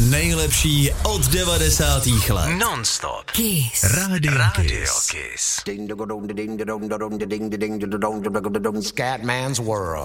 nejlepší od 90. let. Non-stop. Kiss. Radio Kiss. Kiss. Scatman's World.